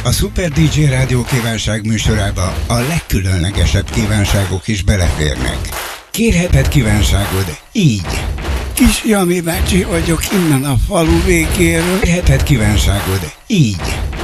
A Super DJ Rádió kívánság műsorába a legkülönlegesebb kívánságok is beleférnek. Kérheted kívánságod így. Kis Jami bácsi vagyok innen a falu végéről. Kérheted kívánságod így.